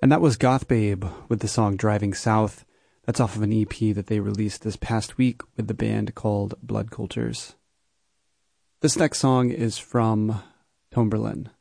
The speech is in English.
And that was Goth Babe with the song Driving South. That's off of an EP that they released this past week with the band called Blood Cultures. This next song is from Tomberlin.